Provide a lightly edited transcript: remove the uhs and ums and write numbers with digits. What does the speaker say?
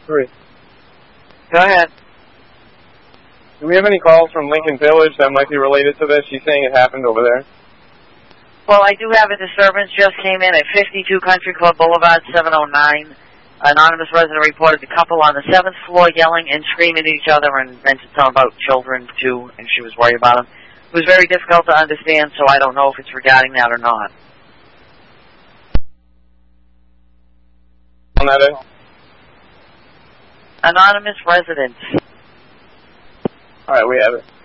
3. Go ahead. Do we have any calls from Lincoln Village that might be related to this? She's saying it happened over there. Well, I do have a disturbance just came in at 52 Country Club Boulevard, 709. Anonymous resident reported the couple on the 7th floor yelling and screaming at each other and mentioned something about children, too, and she was worried about them. It was very difficult to understand, so I don't know if it's regarding that or not. On that is? Anonymous resident. Alright, we have it.